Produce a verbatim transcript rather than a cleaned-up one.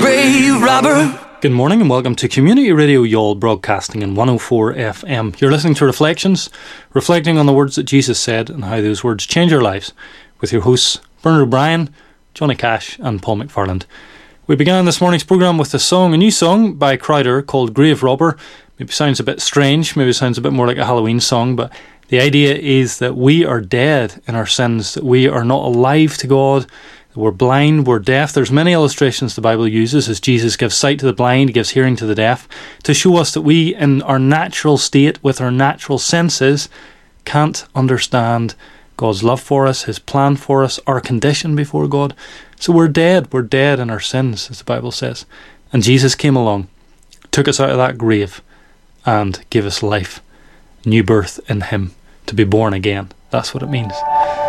grave robber. Good morning and welcome to Community Radio Youghal, broadcasting in one oh four F M. You're listening to Reflections, reflecting on the words that Jesus said and how those words change our lives, with your hosts Bernard O'Brien, Johnny Cash and Paul McFarland. We began this morning's programme with a song, a new song by Crowder called Grave Robber. Maybe sounds a bit strange, maybe sounds a bit more like a Halloween song, but the idea is that we are dead in our sins, that we are not alive to God, that we're blind, we're deaf. There's many illustrations the Bible uses as Jesus gives sight to the blind, he gives hearing to the deaf, to show us that we, in our natural state, with our natural senses, can't understand God's love for us, his plan for us, our condition before God. So we're dead, we're dead in our sins, as the Bible says. And Jesus came along, took us out of that grave, and gave us life, new birth in him, to be born again. That's what it means.